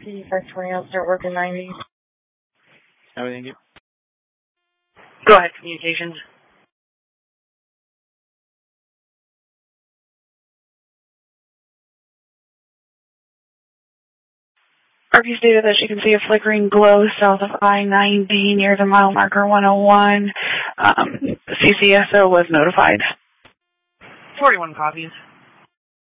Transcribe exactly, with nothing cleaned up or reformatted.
C five twenty, I'll start working ninety. Oh, thank you. Go ahead, communications. R P stated that she can see a flickering glow south of I ninety near the mile marker one oh one. Um, C C S O was notified. forty-one copies.